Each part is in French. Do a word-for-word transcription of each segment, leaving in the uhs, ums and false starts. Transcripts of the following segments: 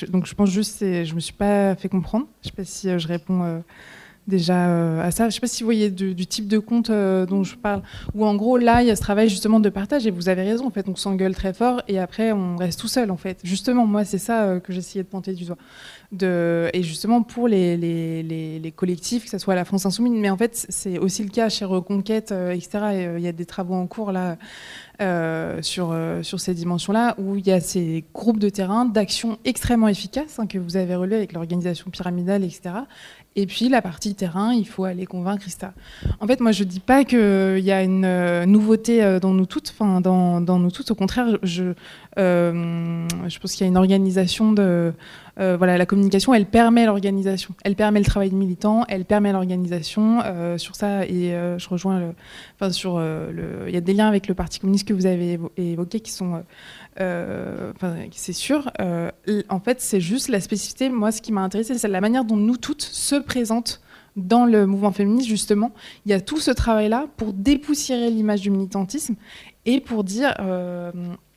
Donc je pense juste, c'est, je me suis pas fait comprendre. Je sais pas si euh, je réponds euh, déjà euh, à ça. Je sais pas si vous voyez du, du type de compte euh, dont je parle, où en gros là il y a ce travail justement de partage, et vous avez raison en fait, on s'engueule très fort et après on reste tout seul en fait. Justement moi c'est ça euh, que j'essayais de pointer du doigt. De, et justement pour les, les, les, les collectifs, que ce soit la France Insoumise, mais en fait c'est aussi le cas chez Reconquête, euh, et cetera. Et, euh, il y a des travaux en cours là euh, sur, euh, sur ces dimensions-là, où il y a ces groupes de terrain d'action extrêmement efficaces hein, que vous avez relevés avec l'organisation pyramidale, et cetera. Et puis la partie terrain, il faut aller convaincre, et cetera. En fait, moi je dis pas qu'il y a une euh, nouveauté euh, dans nous toutes, enfin dans, dans nous toutes. Au contraire, je, euh, je pense qu'il y a une organisation de Euh, voilà, la communication, elle permet l'organisation, elle permet le travail de militant, elle permet l'organisation euh, sur ça. Et euh, je rejoins, le, enfin sur euh, le, il y a des liens avec le Parti communiste que vous avez évo- évoqués qui sont, euh, enfin, c'est sûr. Euh, en fait, c'est juste la spécificité. Moi, ce qui m'a intéressé, c'est la manière dont nous toutes se présentent dans le mouvement féministe. Justement, il y a tout ce travail-là pour dépoussiérer l'image du militantisme et pour dire. Euh,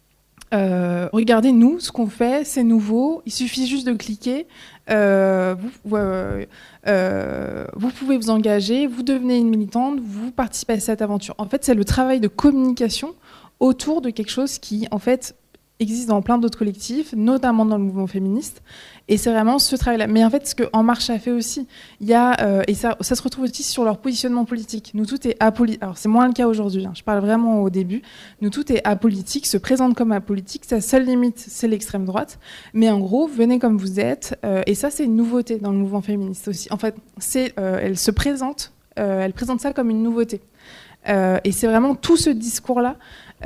Euh, regardez, nous, ce qu'on fait, c'est nouveau. Il suffit juste de cliquer. Euh, vous, euh, euh, vous pouvez vous engager, vous devenez une militante, vous participez à cette aventure. En fait, c'est le travail de communication autour de quelque chose qui, en fait, existe dans plein d'autres collectifs, notamment dans le mouvement féministe. Et c'est vraiment ce travail-là. Mais en fait, ce que En Marche a fait aussi, il y a, euh, et ça, ça se retrouve aussi sur leur positionnement politique. Nous, tout est apolitique. Alors, c'est moins le cas aujourd'hui. Hein. Je parle vraiment au début. Nous, tout est apolitique, se présente comme apolitique. Sa seule limite, c'est l'extrême droite. Mais en gros, venez comme vous êtes. Euh, et ça, c'est une nouveauté dans le mouvement féministe aussi. En fait, c'est, euh, elle se présente, euh, elle présente ça comme une nouveauté. Euh, et c'est vraiment tout ce discours-là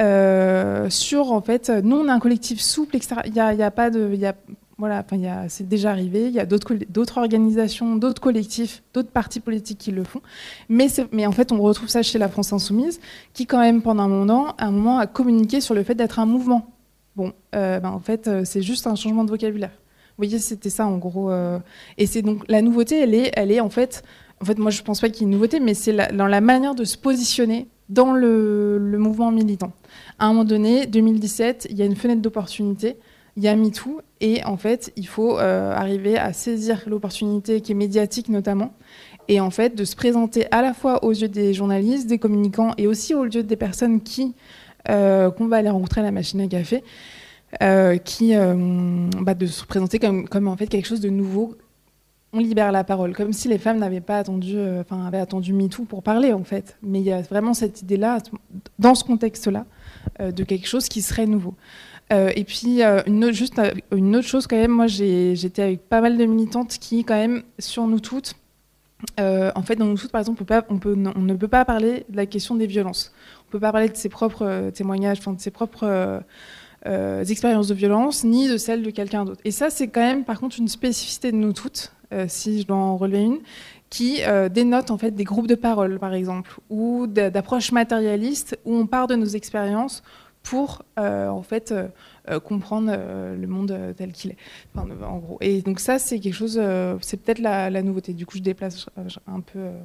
euh, sur, en fait, nous, on a un collectif souple, et cetera. Il y a, il y a pas de... Il y a, Voilà, enfin, il y a, c'est déjà arrivé. Il y a d'autres, d'autres organisations, d'autres collectifs, d'autres partis politiques qui le font. Mais, c'est, mais en fait, on retrouve ça chez la France Insoumise, qui quand même, pendant un moment, un moment a communiqué sur le fait d'être un mouvement. Bon, euh, ben, en fait, c'est juste un changement de vocabulaire. Vous voyez, c'était ça, en gros. Euh, et c'est donc, la nouveauté, elle est, elle est en fait... En fait, moi, je ne pense pas qu'il y ait une nouveauté, mais c'est la, dans la manière de se positionner dans le, le mouvement militant. À un moment donné, deux mille dix-sept, il y a une fenêtre d'opportunité. Il y a MeToo, et en fait, il faut euh, arriver à saisir l'opportunité qui est médiatique notamment, et en fait, de se présenter à la fois aux yeux des journalistes, des communicants, et aussi aux yeux des personnes qui, euh, qu'on va aller rencontrer à la machine à café, euh, qui, euh, bah, de se présenter comme, comme en fait quelque chose de nouveau. On libère la parole, comme si les femmes n'avaient pas attendu, euh, enfin, avaient attendu MeToo pour parler, en fait. Mais il y a vraiment cette idée-là, dans ce contexte-là, euh, de quelque chose qui serait nouveau. Euh, et puis, euh, une autre, juste euh, une autre chose quand même, moi j'ai, j'étais avec pas mal de militantes qui, quand même, sur Nous Toutes, euh, en fait, dans Nous Toutes, par exemple, on, peut pas, on, peut, on ne peut pas parler de la question des violences. On ne peut pas parler de ses propres euh, témoignages, enfin, de ses propres euh, euh, expériences de violence, ni de celles de quelqu'un d'autre. Et ça, c'est quand même, par contre, une spécificité de Nous Toutes, euh, si je dois en relever une, qui euh, dénote en fait des groupes de parole, par exemple, ou d'approches matérialistes, où on part de nos expériences pour euh, en fait euh, euh, comprendre euh, le monde euh, tel qu'il est, enfin, en gros. Et donc ça, c'est quelque chose, euh, c'est peut-être la, la nouveauté. Du coup, je déplace un peu. Euh...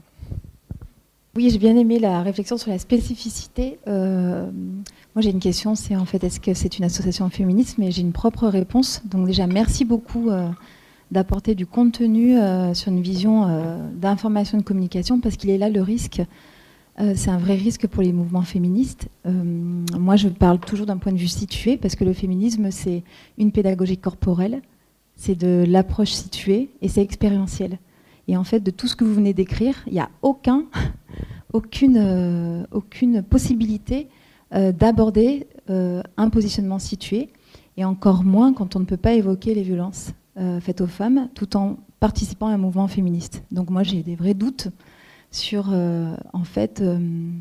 Oui, j'ai bien aimé la réflexion sur la spécificité. Euh, moi, j'ai une question, c'est en fait, est-ce que c'est une association féministe? Mais j'ai une propre réponse. Donc déjà, merci beaucoup euh, d'apporter du contenu euh, sur une vision euh, d'information et de communication, parce qu'il est là le risque. Euh, c'est un vrai risque pour les mouvements féministes. Euh, moi, je parle toujours d'un point de vue situé, parce que le féminisme, c'est une pédagogie corporelle, c'est de l'approche située, et c'est expérientiel. Et en fait, de tout ce que vous venez d'écrire, il n'y a aucun, aucune, euh, aucune possibilité euh, d'aborder euh, un positionnement situé, et encore moins quand on ne peut pas évoquer les violences euh, faites aux femmes, tout en participant à un mouvement féministe. Donc moi, j'ai des vrais doutes sur, euh, en fait, euh,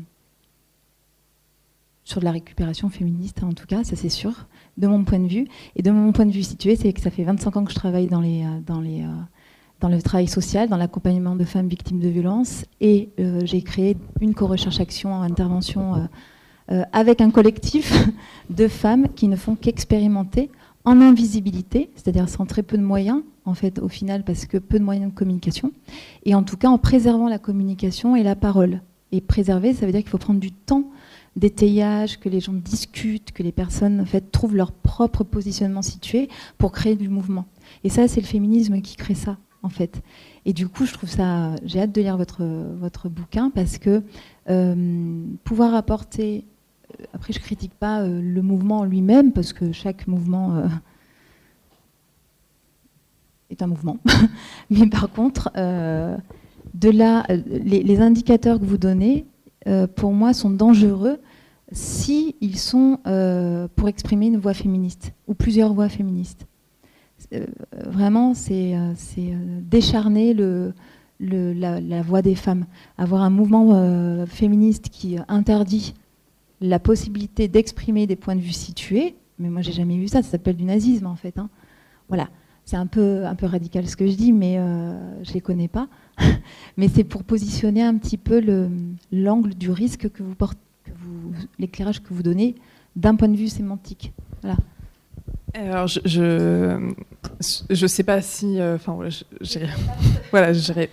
sur de la récupération féministe, en tout cas, ça c'est sûr, de mon point de vue. Et de mon point de vue situé, c'est que ça fait vingt-cinq ans que je travaille dans, les, dans, les, euh, dans le travail social, dans l'accompagnement de femmes victimes de violences, et euh, j'ai créé une co-recherche action en intervention euh, euh, avec un collectif de femmes qui ne font qu'expérimenter en invisibilité, c'est-à-dire sans très peu de moyens, en fait, au final, parce que peu de moyens de communication, et en tout cas en préservant la communication et la parole. Et préserver, ça veut dire qu'il faut prendre du temps d'étayage, que les gens discutent, que les personnes en fait, trouvent leur propre positionnement situé pour créer du mouvement. Et ça, c'est le féminisme qui crée ça, en fait. Et du coup, je trouve ça... J'ai hâte de lire votre, votre bouquin parce que euh, pouvoir apporter... Après, je ne critique pas euh, le mouvement en lui-même parce que chaque mouvement euh, est un mouvement. Mais par contre, euh, de là, les, les indicateurs que vous donnez, euh, pour moi, sont dangereux si ils sont euh, pour exprimer une voix féministe ou plusieurs voix féministes. Euh, vraiment, c'est euh, euh, décharner le, le, la, la voix des femmes. Avoir un mouvement euh, féministe qui interdit la possibilité d'exprimer des points de vue situés, mais moi, j'ai jamais vu ça. Ça s'appelle du nazisme, en fait. Hein. Voilà. C'est un peu, un peu radical ce que je dis, mais euh, je ne les connais pas. Mais c'est pour positionner un petit peu le, l'angle du risque que vous portez, que vous, l'éclairage que vous donnez d'un point de vue sémantique. Voilà. Alors, je je, je sais pas si, enfin, euh, j'ai, voilà, j'ai.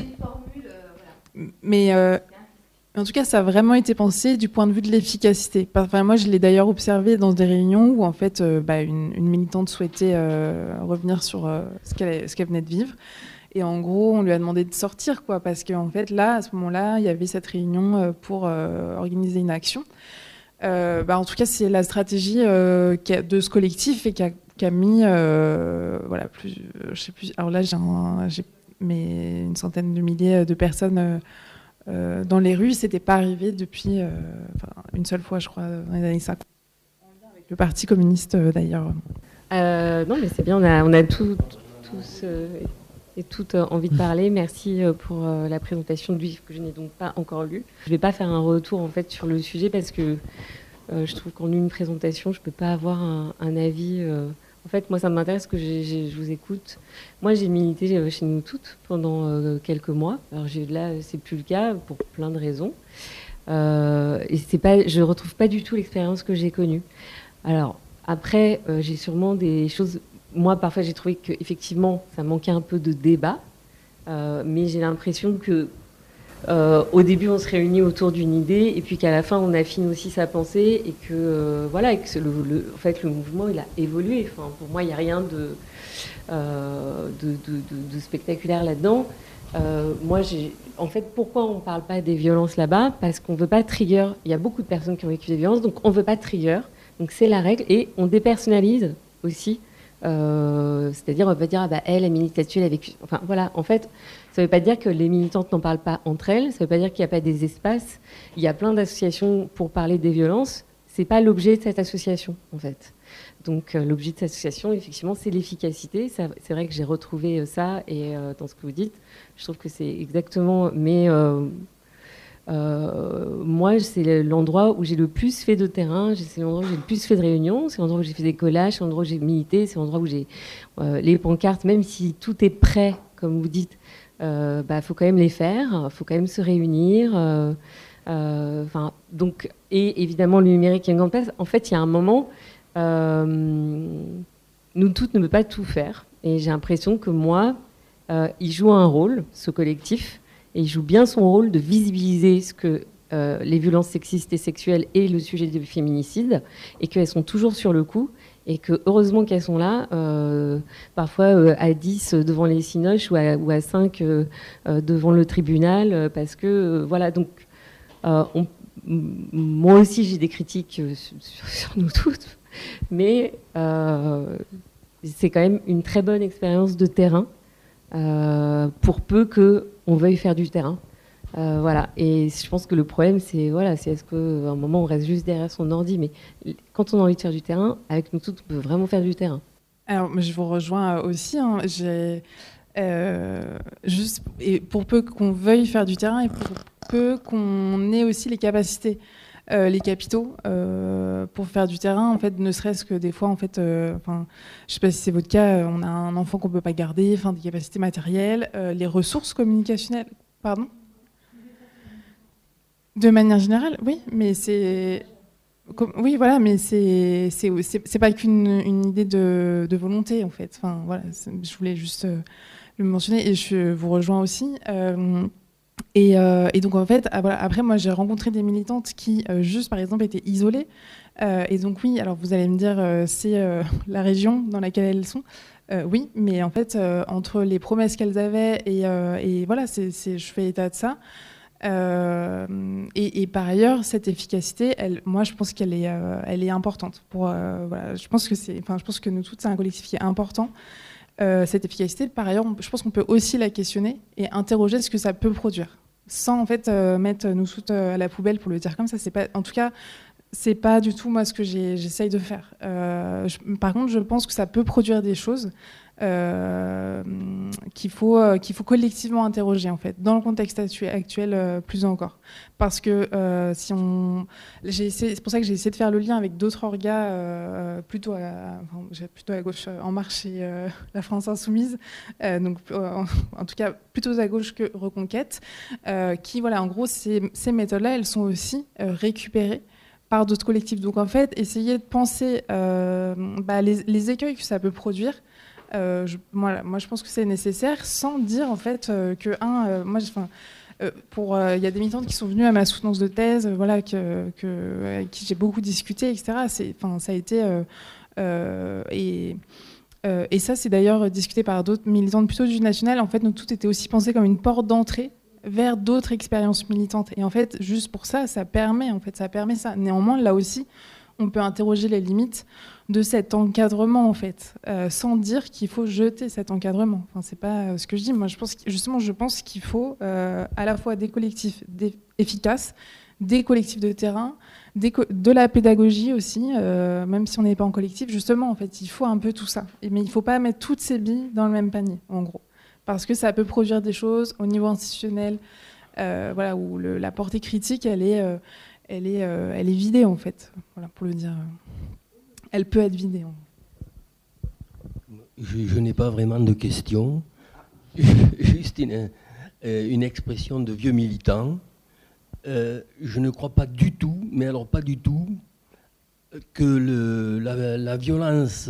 Mais euh, en tout cas, ça a vraiment été pensé du point de vue de l'efficacité. Enfin, moi, je l'ai d'ailleurs observé dans des réunions où, en fait, euh, bah, une, une militante souhaitait euh, revenir sur euh, ce qu'elle, ce qu'elle venait de vivre. Et en gros, on lui a demandé de sortir, quoi, parce qu'en fait, là, à ce moment-là, il y avait cette réunion pour euh, organiser une action. Euh, bah, en tout cas, c'est la stratégie euh, de ce collectif et qui a, qui a mis, euh, voilà, plus, je sais plus. Alors là, j'ai, un, j'ai mais une centaine de milliers de personnes euh, dans les rues. C'était pas arrivé depuis, euh, enfin, une seule fois, je crois, dans les années cinquante. Avec le Parti communiste, euh, d'ailleurs. Euh, non, mais c'est bien. On a, on a tout, tous. Euh, et toute envie de parler. Merci pour la présentation du livre que je n'ai donc pas encore lu. Je ne vais pas faire un retour en fait sur le sujet parce que euh, je trouve qu'en une présentation, je ne peux pas avoir un, un avis. Euh... En fait, moi, ça m'intéresse que j'ai, j'ai, je vous écoute. Moi, j'ai milité chez Nous Toutes pendant euh, quelques mois. Alors j'ai, là, c'est plus le cas pour plein de raisons. Euh, et c'est pas, je ne retrouve pas du tout l'expérience que j'ai connue. Alors après, euh, j'ai sûrement des choses... Moi, parfois, j'ai trouvé qu'effectivement, ça manquait un peu de débat, euh, mais j'ai l'impression que euh, au début, on se réunit autour d'une idée, et puis qu'à la fin, on affine aussi sa pensée, et que euh, voilà, et que le, le, en fait, le mouvement, il a évolué. Enfin, pour moi, il n'y a rien de, euh, de, de, de, de spectaculaire là-dedans. Euh, moi, j'ai, en fait, pourquoi on ne parle pas des violences là-bas ? Parce qu'on ne veut pas trigger. Il y a beaucoup de personnes qui ont vécu des violences, donc on ne veut pas trigger. Donc c'est la règle, et on dépersonnalise aussi. Euh, c'est-à-dire on va dire ah bah elle, la militante actuelle a vécu. Enfin voilà, en fait, ça ne veut pas dire que les militantes n'en parlent pas entre elles. Ça ne veut pas dire qu'il n'y a pas des espaces. Il y a plein d'associations pour parler des violences. C'est pas l'objet de cette association en fait. Donc euh, l'objet de cette association, effectivement, c'est l'efficacité. Ça, c'est vrai que j'ai retrouvé ça et euh, dans ce que vous dites, je trouve que c'est exactement. Mais euh, Euh, moi, c'est l'endroit où j'ai le plus fait de terrain, c'est l'endroit où j'ai le plus fait de réunions, c'est l'endroit où j'ai fait des collages, c'est l'endroit où j'ai milité, c'est l'endroit où j'ai euh, les pancartes, même si tout est prêt, comme vous dites, euh, bah, faut quand même les faire, faut quand même se réunir. Euh, euh, donc, et évidemment, le numérique est en place. En fait, il y a un moment, euh, Nous Toutes ne peut pas tout faire, et j'ai l'impression que moi, euh, il joue un rôle, ce collectif. Et il joue bien son rôle de visibiliser ce que euh, les violences sexistes et sexuelles et le sujet du féminicide, et qu'elles sont toujours sur le coup, et que heureusement qu'elles sont là, euh, parfois euh, à dix devant les cinoches ou à, ou à cinq euh, euh, devant le tribunal, parce que euh, voilà, donc euh, on, moi aussi j'ai des critiques sur, sur Nous Toutes, mais euh, c'est quand même une très bonne expérience de terrain. Euh, pour peu qu'on veuille faire du terrain. Euh, voilà. Et je pense que le problème, c'est, voilà, c'est est-ce qu'à un moment, on reste juste derrière son ordi. Mais quand on a envie de faire du terrain, avec Nous Toutes, on peut vraiment faire du terrain. Alors, je vous rejoins aussi. Hein. J'ai, euh, juste, et pour peu qu'on veuille faire du terrain et pour peu qu'on ait aussi les capacités. Euh, les capitaux euh, pour faire du terrain, en fait, ne serait-ce que des fois, en fait, euh, enfin, je sais pas si c'est votre cas, on a un enfant qu'on peut pas garder, enfin, des capacités matérielles, euh, les ressources communicationnelles, pardon. De manière générale, oui, mais c'est, comme, oui, voilà, mais c'est, c'est, c'est, c'est pas qu'une une idée de, de volonté, en fait. Enfin, voilà, je voulais juste euh, le mentionner et je vous rejoins aussi. Euh, Et, euh, et donc en fait, après moi j'ai rencontré des militantes qui euh, juste par exemple étaient isolées. Euh, et donc oui, alors vous allez me dire euh, c'est euh, la région dans laquelle elles sont. Euh, oui, mais en fait euh, entre les promesses qu'elles avaient et, euh, et voilà, c'est, c'est, je fais état de ça. Euh, et, et par ailleurs, cette efficacité, elle, moi je pense qu'elle est, euh, elle est importante. Pour, euh, voilà, je pense que c'est, enfin je pense que nous toutes c'est un collectif qui est important. Euh, cette efficacité, par ailleurs, on, je pense qu'on peut aussi la questionner et interroger ce que ça peut produire, sans en fait euh, mettre nous toutes à la poubelle pour le dire comme ça. C'est pas, en tout cas, c'est pas du tout moi ce que j'ai, j'essaye de faire. Euh, je, par contre, je pense que ça peut produire des choses euh, qu'il faut euh, qu'il faut collectivement interroger en fait dans le contexte actuel, actuel euh, plus encore. Parce que euh, si on, j'ai essayé, c'est pour ça que j'ai essayé de faire le lien avec d'autres orgas euh, plutôt à, enfin, plutôt à gauche, En Marche et euh, la France Insoumise, euh, donc en, en tout cas plutôt à gauche que Reconquête, euh, qui voilà en gros ces, ces méthodes-là, elles sont aussi euh, récupérées par d'autres collectifs. Donc en fait, essayer de penser euh, bah, les, les écueils que ça peut produire. Euh, je, voilà, moi, je pense que c'est nécessaire, sans dire en fait euh, que un, euh, moi, enfin, euh, pour, il euh, y a des militantes qui sont venues à ma soutenance de thèse, euh, voilà, que, que, avec qui j'ai beaucoup discuté, et cetera. C'est, enfin, ça a été euh, euh, et euh, et ça, c'est d'ailleurs discuté par d'autres militantes plutôt du national. En fait, nous tout était aussi pensé comme une porte d'entrée vers d'autres expériences militantes. Et en fait, juste pour ça, ça permet, en fait, ça permet ça. Néanmoins, là aussi, on peut interroger les limites de cet encadrement, en fait, euh, sans dire qu'il faut jeter cet encadrement. Enfin, c'est pas ce que je dis. Moi, je pense, justement, je pense qu'il faut euh, à la fois des collectifs des, efficaces, des collectifs de terrain, des co- de la pédagogie aussi, euh, même si on n'est pas en collectif. Justement, en fait, il faut un peu tout ça. Et, mais il ne faut pas mettre toutes ces billes dans le même panier, en gros. Parce que ça peut produire des choses au niveau institutionnel, euh, voilà, où le, la portée critique, elle est, euh, elle est, euh, elle est vidée, en fait. Voilà, pour le dire. Elle peut être vidée. Je, je n'ai pas vraiment de questions. Juste une, euh, une expression de vieux militant. Euh, je ne crois pas du tout, mais alors pas du tout, que le, la, la violence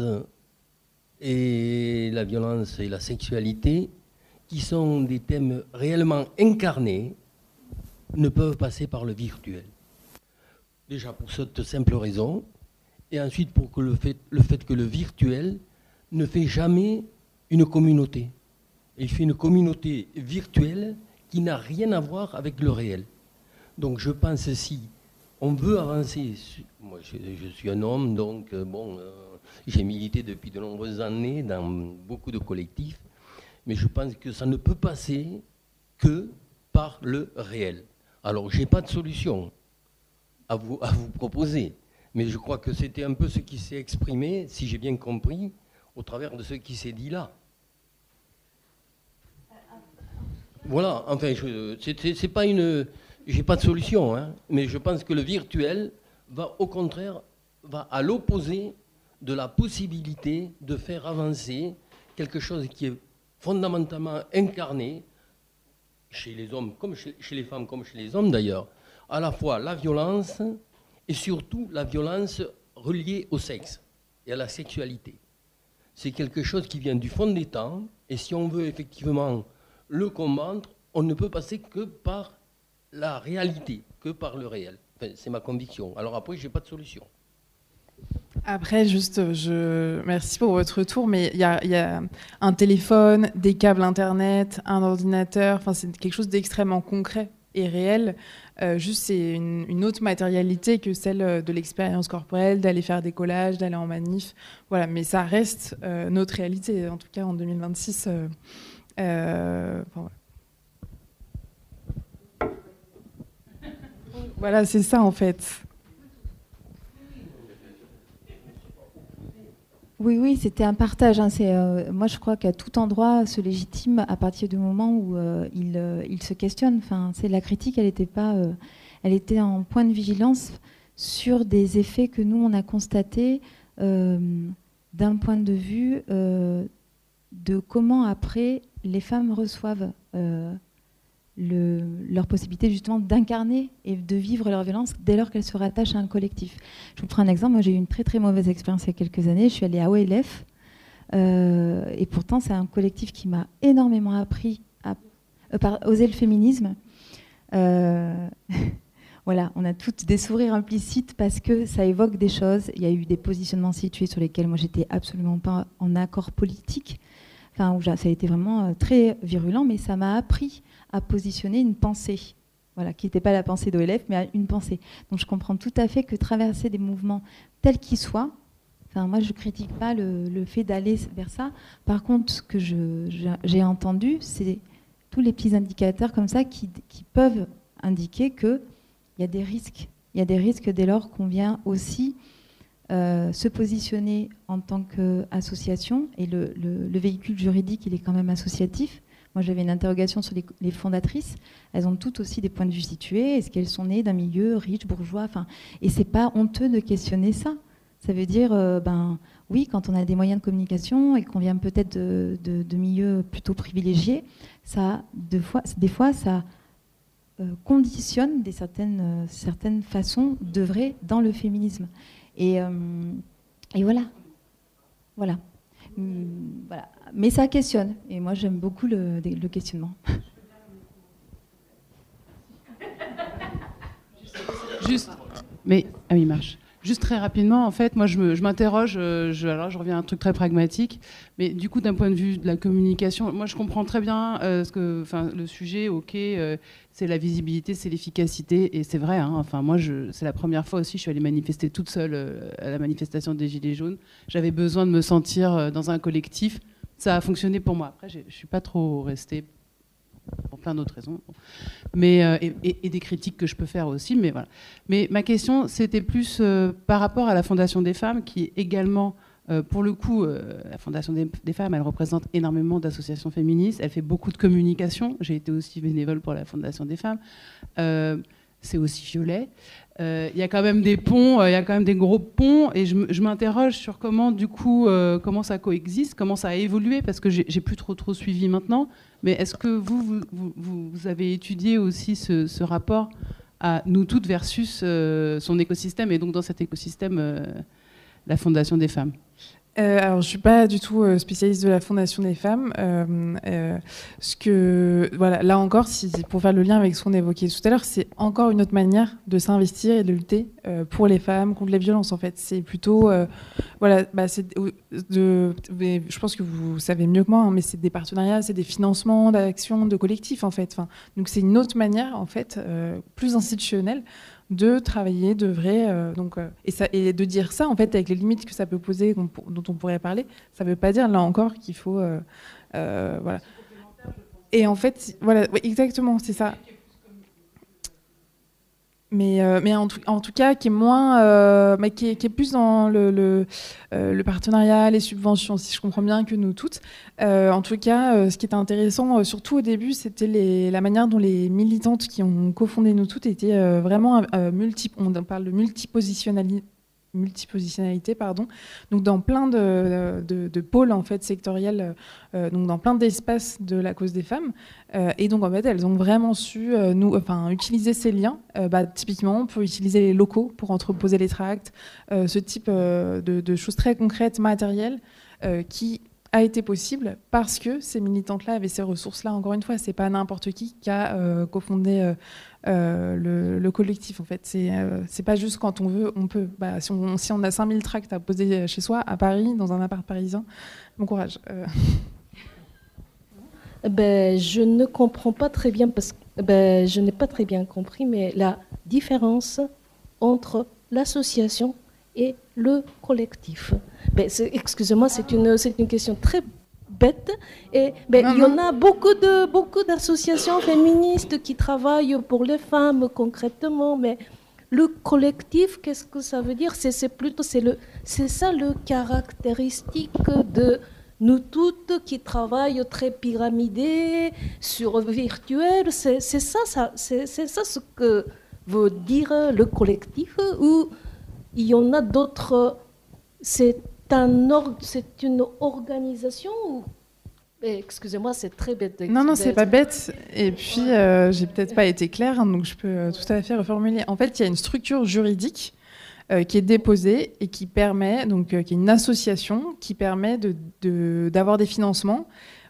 et la violence et la sexualité, qui sont des thèmes réellement incarnés, ne peuvent passer par le virtuel. Déjà pour cette simple raison, et ensuite pour que le, fait, le fait que le virtuel ne fait jamais une communauté. Il fait une communauté virtuelle qui n'a rien à voir avec le réel. Donc je pense si on veut avancer, moi je, je suis un homme, donc bon, euh, j'ai milité depuis de nombreuses années dans beaucoup de collectifs, mais je pense que ça ne peut passer que par le réel. Alors, je n'ai pas de solution à vous, à vous proposer, mais je crois que c'était un peu ce qui s'est exprimé, si j'ai bien compris, au travers de ce qui s'est dit là. Voilà, enfin, je, c'est, c'est pas une... J'ai pas de solution, hein, mais je pense que le virtuel va, au contraire, va à l'opposé de la possibilité de faire avancer quelque chose qui est fondamentalement incarné chez les hommes, comme chez, chez les femmes, comme chez les hommes d'ailleurs, à la fois la violence et surtout la violence reliée au sexe et à la sexualité. C'est quelque chose qui vient du fond des temps, et si on veut effectivement le combattre, on ne peut passer que par la réalité, que par le réel. Enfin, c'est ma conviction. Alors après, je n'ai pas de solution. Après, juste, je... merci pour votre retour, mais il y a, y a un téléphone, des câbles Internet, un ordinateur, enfin, c'est quelque chose d'extrêmement concret et réel. Euh, juste, c'est une, une autre matérialité que celle de l'expérience corporelle, d'aller faire des collages, d'aller en manif. Voilà, mais ça reste euh, notre réalité, en tout cas en deux mille vingt-six. Euh, euh, enfin, voilà. Voilà, c'est ça en fait. Oui, oui, c'était un partage. Hein. C'est, euh, moi, je crois qu'à tout endroit se légitime à partir du moment où euh, il, euh, il se questionne. Enfin, c'est la critique, elle était pas, euh, elle était en point de vigilance sur des effets que nous on a constatés euh, d'un point de vue euh, de comment après les femmes reçoivent euh, le, leur possibilité justement d'incarner et de vivre leur violence dès lors qu'elles se rattachent à un collectif. Je vous prends un exemple. Moi, j'ai eu une très très mauvaise expérience il y a quelques années. Je suis allée à O L F euh, et pourtant c'est un collectif qui m'a énormément appris à euh, par, oser le féminisme. Euh, voilà, on a toutes des sourires implicites parce que ça évoque des choses. Il y a eu des positionnements situés sur lesquels moi j'étais absolument pas en accord politique. Enfin, où ça a été vraiment très virulent, mais ça m'a appris à positionner une pensée. Voilà, qui n'était pas la pensée d'O L F, mais une pensée. Donc je comprends tout à fait que traverser des mouvements tels qu'ils soient, enfin, moi je ne critique pas le, le fait d'aller vers ça. Par contre, ce que je, je, j'ai entendu, c'est tous les petits indicateurs comme ça qui, qui peuvent indiquer qu'il y a des risques. Il y a des risques dès lors qu'on vient aussi euh, se positionner en tant qu'association. Et le, le, le véhicule juridique, il est quand même associatif. Moi, j'avais une interrogation sur les, les fondatrices. Elles ont toutes aussi des points de vue situés. Est-ce qu'elles sont nées d'un milieu riche, bourgeois, enfin, et c'est pas honteux de questionner ça. Ça veut dire, euh, ben, oui, quand on a des moyens de communication et qu'on vient peut-être de, de, de milieux plutôt privilégiés, ça, de fois, des fois, ça euh, conditionne des certaines, euh, certaines façons d'œuvrer dans le féminisme. Et, euh, et voilà. Voilà. Voilà. Mais ça questionne. Et moi, j'aime beaucoup le, le questionnement. Juste, mais ah oui, il marche. Juste très rapidement, en fait, moi, je, me, je m'interroge. Je, alors, je reviens à un truc très pragmatique, mais du coup, d'un point de vue de la communication, moi, je comprends très bien euh, ce que, enfin, le sujet. Ok, euh, c'est la visibilité, c'est l'efficacité, et c'est vrai. Hein, enfin, moi, je, c'est la première fois aussi, je suis allée manifester toute seule euh, à la manifestation des Gilets jaunes. J'avais besoin de me sentir euh, dans un collectif. Ça a fonctionné pour moi. Après, je suis pas trop restée pour plein d'autres raisons, mais euh, et, et, et des critiques que je peux faire aussi, mais voilà. Mais ma question, c'était plus euh, par rapport à la Fondation des femmes, qui également, euh, pour le coup, euh, la Fondation des, des femmes, elle représente énormément d'associations féministes, elle fait beaucoup de communication. J'ai été aussi bénévole pour la Fondation des femmes. Euh, c'est aussi violet. Il euh, y a quand même des ponts, il euh, y a quand même des gros ponts, et je, je m'interroge sur comment, du coup, euh, comment ça coexiste, comment ça a évolué, parce que j'ai, j'ai plus trop trop suivi maintenant. Mais est-ce que vous, vous, vous, vous avez étudié aussi ce, ce rapport à nous toutes versus euh, son écosystème, et donc dans cet écosystème, euh, la Fondation des femmes? Euh, alors, je ne suis pas du tout spécialiste de la Fondation des femmes. Euh, euh, ce que, voilà, là encore, si, pour faire le lien avec ce qu'on évoquait tout à l'heure, c'est encore une autre manière de s'investir et de lutter euh, pour les femmes, contre les violences, en fait. C'est plutôt... Euh, voilà, bah, c'est de, de, je pense que vous savez mieux que moi, hein, mais c'est des partenariats, c'est des financements d'actions, de collectifs, en fait. Enfin, donc, c'est une autre manière, en fait, euh, plus institutionnelle, de travailler, de vrai, euh, donc, euh, et, ça, et de dire ça, en fait, avec les limites que ça peut poser, dont on pourrait parler, ça ne veut pas dire, là encore, qu'il faut... Euh, euh, voilà. Et en fait, voilà, ouais, exactement, c'est ça. Mais, euh, mais en, tout, en tout cas, qui est moins, euh, mais qui est, qui est plus dans le, le, euh, le partenariat, les subventions, si je comprends bien, que nous toutes. Euh, en tout cas, euh, ce qui était intéressant, euh, surtout au début, c'était les, la manière dont les militantes qui ont cofondé nous toutes étaient euh, vraiment euh, multi, on parle de multipositionnalité. multipositionnalité, pardon, donc dans plein de, de, de pôles en fait sectoriels, euh, donc dans plein d'espaces de la cause des femmes, euh, et donc en fait elles ont vraiment su euh, nous, enfin utiliser ces liens. Euh, bah, typiquement, on peut utiliser les locaux pour entreposer les tracts, euh, ce type euh, de, de choses très concrètes, matérielles, euh, qui a été possible parce que ces militantes-là avaient ces ressources-là. Encore une fois, c'est pas n'importe qui qui a euh, cofondé euh, euh, le, le collectif. En fait, c'est euh, c'est pas juste quand on veut, on peut. Bah, si on si on a cinq mille tracts à poser chez soi, à Paris, dans un appart parisien, bon courage. Euh. Ben, je ne comprends pas très bien parce que ben, je n'ai pas très bien compris, mais la différence entre l'association et le collectif. Ben, excusez-moi, c'est une, c'est une question très bête. Et ben, non, il y en a beaucoup, de, beaucoup d'associations féministes qui travaillent pour les femmes concrètement, mais le collectif, qu'est-ce que ça veut dire? c'est, c'est, plutôt, c'est, le, c'est ça le caractéristique de nous toutes qui travaillent très pyramidé, sur virtuel. C'est, c'est, ça, ça, c'est, c'est ça ce que veut dire le collectif, ou il y en a d'autres. C'est, un or, c'est une organisation ou... Excusez-moi, c'est très bête. Non, non, c'est pas bête. Et puis, euh, j'ai peut-être pas été claire, hein, donc je peux tout à fait reformuler. En fait, il y a une structure juridique euh, qui est déposée et qui permet, donc, euh, qui est une association qui permet de, de, d'avoir des financements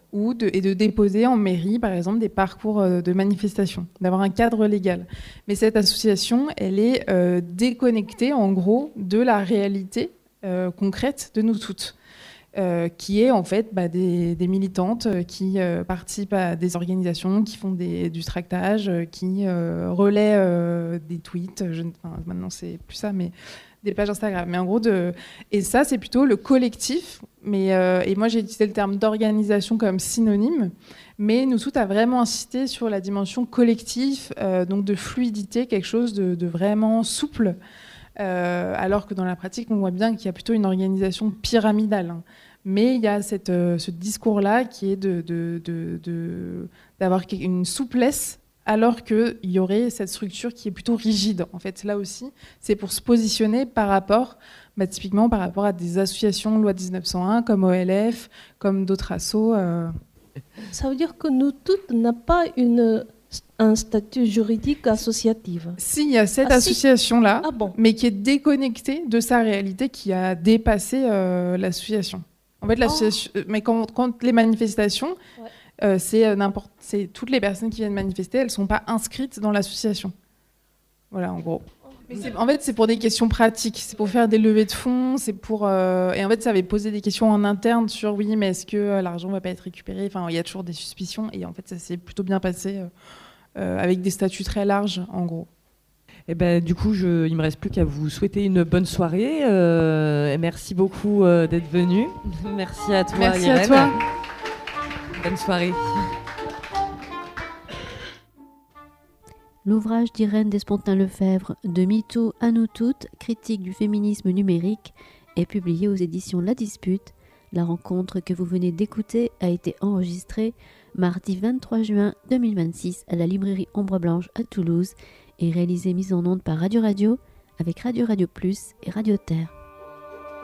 ou de, et de déposer en mairie, par exemple, des parcours de manifestation, d'avoir un cadre légal. Mais cette association, elle est euh, déconnectée, en gros, de la réalité euh, concrète de nous toutes. Euh, qui est en fait bah, des, des militantes qui euh, participent à des organisations, qui font des, du tractage, euh, qui euh, relaient euh, des tweets, je, enfin, maintenant c'est plus ça, mais des pages Instagram. Mais en gros, de, et ça c'est plutôt le collectif, mais, euh, et moi j'ai utilisé le terme d'organisation comme synonyme, mais nous toutes a vraiment insisté sur la dimension collective, euh, donc de fluidité, quelque chose de, de vraiment souple. Euh, alors que dans la pratique, on voit bien qu'il y a plutôt une organisation pyramidale. Hein. Mais il y a cette, euh, ce discours-là qui est de, de, de, de, d'avoir une souplesse, alors qu'il y aurait cette structure qui est plutôt rigide. En fait, là aussi, c'est pour se positionner par rapport, bah, typiquement par rapport à des associations loi dix-neuf cent un, comme O L F, comme d'autres assos. Euh... Ça veut dire que nous toutes n'avons pas une... un statut juridique associatif. Si, il y a cette ah, association-là, si. ah bon. mais qui est déconnectée de sa réalité, qui a dépassé euh, l'association. En fait, l'association, oh. mais quand, quand les manifestations, ouais. euh, c'est n'importe, c'est toutes les personnes qui viennent manifester, elles sont pas inscrites dans l'association. Voilà, en gros. Mais c'est, en fait, c'est pour des questions pratiques, c'est pour faire des levées de fonds, c'est pour euh, et en fait, ça avait posé des questions en interne sur oui, mais est-ce que euh, l'argent va pas être récupéré ? Enfin, il y a toujours des suspicions et en fait, ça s'est plutôt bien passé euh, euh, avec des statuts très larges, en gros. Et ben, du coup, je, il me reste plus qu'à vous souhaiter une bonne soirée. Euh, et merci beaucoup euh, d'être venu. Merci à toi, merci Irène. À toi. Bonne soirée. L'ouvrage d'Irène Despontin-Lefebvre, De MeToo à nous toutes, critique du féminisme numérique, est publié aux éditions La Dispute. La rencontre que vous venez d'écouter a été enregistrée mardi vingt-trois juin deux mille vingt-six à la librairie Ombre Blanche à Toulouse et réalisée mise en onde par Radio Radio avec Radio Radio Plus et Radio Terre.